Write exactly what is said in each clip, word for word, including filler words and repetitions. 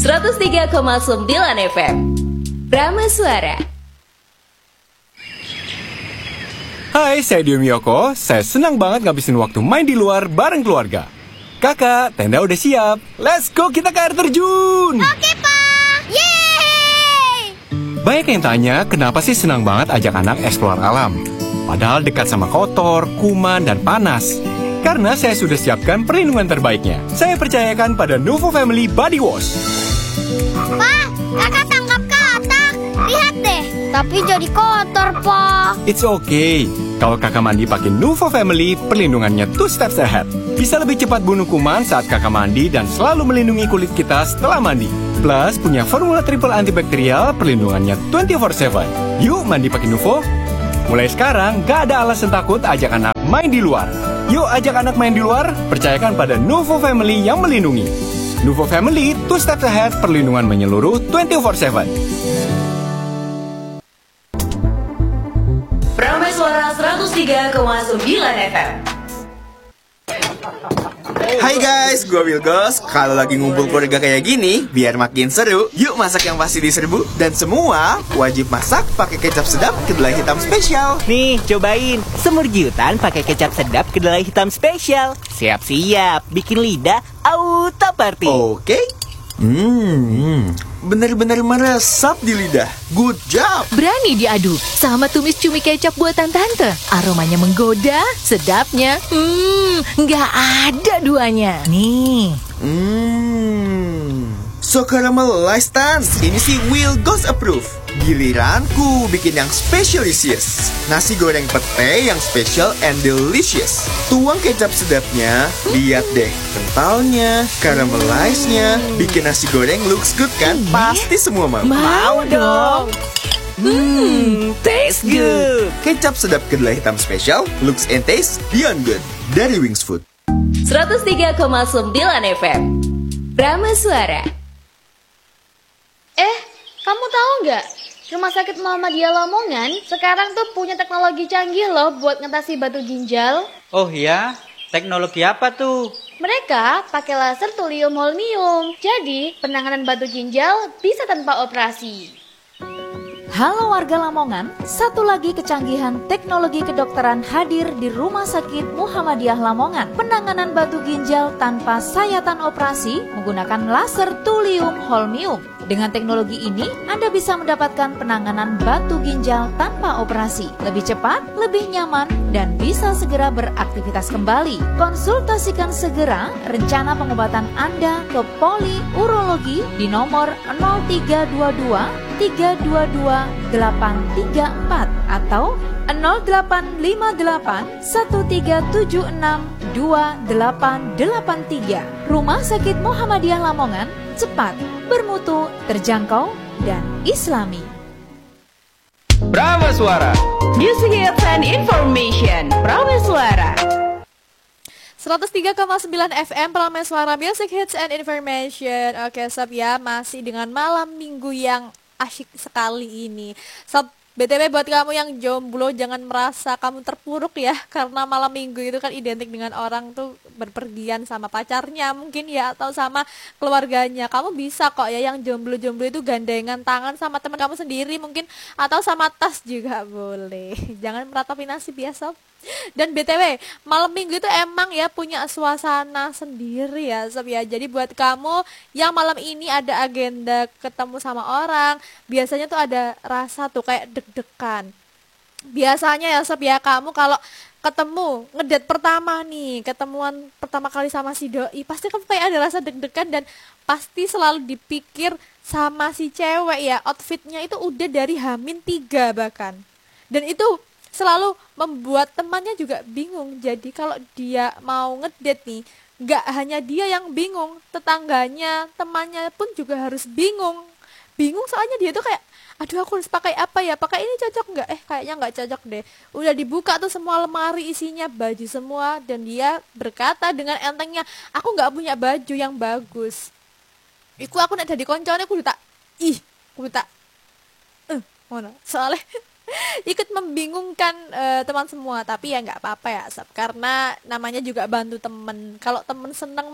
seratus tiga koma sembilan F M Prama Suara. Hai, saya Dio Miyoko. Saya senang banget ngabisin waktu main di luar bareng keluarga. Kakak, tenda udah siap. Let's go, kita ke air terjun. Oke, Pak. Yeay! Banyak yang tanya, kenapa sih senang banget ajak anak eksplor alam? Padahal dekat sama kotor, kuman, dan panas. Karena saya sudah siapkan perlindungan terbaiknya. Saya percayakan pada Nuvo Family Body Wash. Pak, kakak tangkap katak. Lihat deh, tapi jadi kotor, Pak. It's okay. Kalau kakak mandi pakai Nuvo Family, perlindungannya two steps ahead. Bisa lebih cepat bunuh kuman saat kakak mandi dan selalu melindungi kulit kita setelah mandi. Plus, punya formula triple antibakterial, perlindungannya twenty-four seven. Yuk mandi pakai Nuvo. Mulai sekarang, gak ada alasan takut ajak anak main di luar. Yuk ajak anak main di luar, percayakan pada Nuvo Family yang melindungi. Nuvo Family, two steps ahead, perlindungan menyeluruh twenty-four seven. Prama Suara seratus tiga koma sembilan F M. Hai guys, gue Wilgos. Kalau lagi ngumpul keluarga kayak gini, biar makin seru, yuk masak yang pasti diserbu. Dan semua wajib masak pakai kecap sedap kedelai hitam spesial. Nih, cobain semur jiutan pakai kecap sedap kedelai hitam spesial. Siap-siap, bikin lidah auto party. Oke. Hmm, bener-bener meresap di lidah. Good job. Berani diadu sama tumis cumi kecap buatan tante. Aromanya menggoda, sedapnya, hmm, nggak ada duanya. Nih, Hmm, so caramelized Tan. Ini sih Will Goes Approve. Giliranku bikin yang specialisious. Nasi goreng pete yang special and delicious. Tuang kecap sedapnya. Lihat deh, kentalnya, caramelized-nya. Bikin nasi goreng looks good kan? Pasti semua mau. Mau dong. hmm, taste good. Kecap sedap kedelai hitam special, looks and taste beyond good. Dari Wings Food. seratus tiga koma sembilan F M Prama Suara. Eh, kamu tahu nggak? Rumah Sakit Muhammadiyah Lamongan sekarang tuh punya teknologi canggih loh buat ngatasi batu ginjal. Oh iya? Teknologi apa tuh? Mereka pakai laser thulium holmium. Jadi, penanganan batu ginjal bisa tanpa operasi. Halo warga Lamongan, satu lagi kecanggihan teknologi kedokteran hadir di Rumah Sakit Muhammadiyah Lamongan. Penanganan batu ginjal tanpa sayatan operasi menggunakan laser thulium holmium. Dengan teknologi ini, Anda bisa mendapatkan penanganan batu ginjal tanpa operasi. Lebih cepat, lebih nyaman, dan bisa segera beraktivitas kembali. Konsultasikan segera rencana pengobatan Anda ke Poli Urologi di nomor nol tiga dua dua tiga dua dua delapan tiga empat atau nol delapan lima delapan satu tiga tujuh enam dua delapan delapan tiga. Rumah Sakit Muhammadiyah Lamongan, cepat, bermutu, terjangkau, dan islami. Prama Suara. Music Hits and Information Prama Suara. seratus tiga koma sembilan F M Prama Suara, Music Hits and Information. Oke sob ya, masih dengan malam minggu yang asyik sekali ini. Sob, B T W buat kamu yang jomblo, jangan merasa kamu terpuruk ya. Karena malam minggu itu kan identik dengan orang tuh berpergian sama pacarnya mungkin ya, atau sama keluarganya. Kamu bisa kok ya yang jomblo-jomblo itu gandengan tangan sama teman kamu sendiri mungkin, atau sama tas juga boleh. Jangan meratapi nasib ya sob. Dan B T W, malam minggu itu emang ya punya suasana sendiri ya sob ya. Jadi buat kamu yang malam ini ada agenda ketemu sama orang, biasanya tuh ada rasa tuh kayak deg-degan. Biasanya ya sob ya, kamu kalau ketemu ngedate pertama nih, ketemuan pertama kali sama si doi, pasti kamu kayak ada rasa deg-degan dan pasti selalu dipikir sama si cewek ya, outfitnya itu udah dari Hamin tiga bahkan. Dan itu selalu membuat temannya juga bingung. Jadi kalau dia mau ngedate nih, gak hanya dia yang bingung, tetangganya, temannya pun juga harus bingung. Bingung soalnya dia tuh kayak, aduh aku harus pakai apa ya, pakai ini cocok nggak? Eh kayaknya nggak cocok deh. Udah dibuka tuh semua lemari isinya baju semua, dan dia berkata dengan entengnya, aku nggak punya baju yang bagus. Iku aku nak jadi koncone, aku udah tak, ih, aku udah tak, eh, mana? Soalnya ikut membingungkan uh, teman semua. Tapi ya nggak apa-apa ya sob, karena namanya juga bantu temen. Kalau temen seneng mah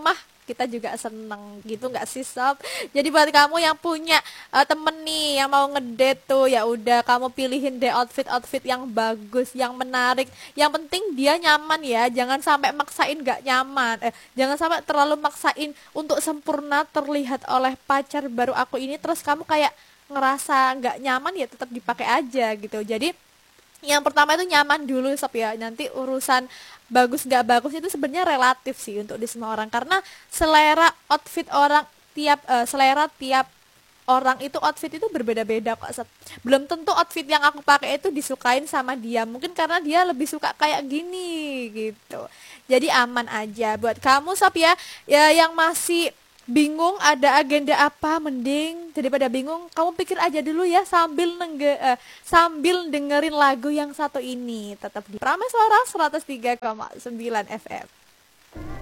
kita juga seneng gitu nggak sih sob? Jadi buat kamu yang punya uh, temen nih yang mau ngedate tuh, ya udah kamu pilihin deh outfit-outfit yang bagus, yang menarik. Yang penting dia nyaman ya, jangan sampai maksain nggak nyaman. Eh, jangan sampai terlalu maksain untuk sempurna terlihat oleh pacar baru aku ini, terus kamu kayak ngerasa nggak nyaman, ya tetap dipakai aja gitu. Jadi yang pertama itu nyaman dulu sob ya. Nanti urusan bagus nggak bagus itu sebenarnya relatif sih untuk di semua orang, karena selera outfit orang tiap uh, selera tiap orang itu outfit itu berbeda-beda kok sob. Belum tentu outfit yang aku pakai itu disukain sama dia, mungkin karena dia lebih suka kayak gini gitu. Jadi aman aja buat kamu sob ya, ya yang masih bingung ada agenda apa, mending daripada bingung kamu pikir aja dulu ya sambil nengge, eh, sambil dengerin lagu yang satu ini. Tetap di Prameswara seratus tiga koma sembilan F M.